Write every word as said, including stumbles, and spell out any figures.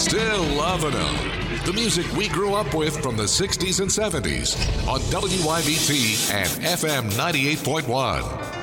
Still loving them. The music we grew up with from the sixties and seventies on W I B T and F M ninety-eight point one.